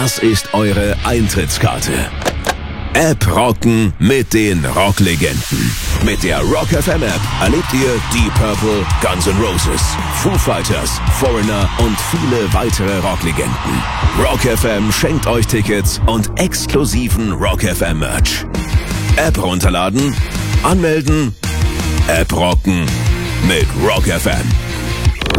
Das ist eure Eintrittskarte. App rocken mit den Rocklegenden. Mit der Rock FM App erlebt ihr Deep Purple, Guns N' Roses, Foo Fighters, Foreigner und viele weitere Rocklegenden. Rock FM schenkt euch Tickets und exklusiven Rock FM Merch. App runterladen, anmelden, App rocken mit Rock FM.